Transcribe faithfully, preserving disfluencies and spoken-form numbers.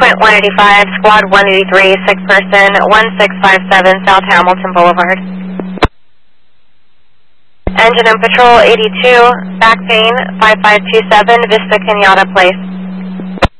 frequent one eighty-five, squad one eighty-three, sick person, one six five seven South Hamilton Boulevard. Engine and Patrol eighty-two, back pain, five five two seven Vista Kenyatta Place.